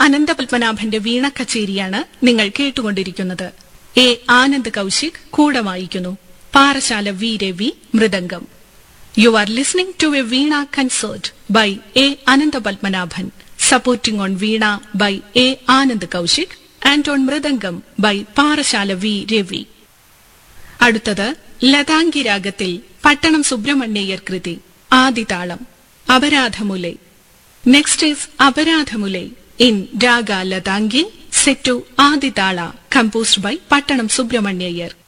അനന്തപത്മനാഭന്റെ വീണ കച്ചേരിയാണ് നിങ്ങൾ കേട്ടുകൊണ്ടിരിക്കുന്നത്. എ ആനന്ദ് കൌശിക് കൂടെ വായിക്കുന്നു. Parassala V Ravi mridangam. You are listening to a Veena concert by A. Ananda Padmanabhan, supporting on Veena by A. Anand Kaushik and on Mridangam by Parashala V. Ravi. അടുത്തത് ലതാംഗി രാഗത്തിൽ പട്ടണം സുബ്രഹ്മണ്യയ്യർ കൃതി ആദിതാളം Aparadhamulai. Next is Aparadhamulai in raga Latangi set to Adi tala composed by പട്ടണം സുബ്രഹ്മണ്യയ്യർ.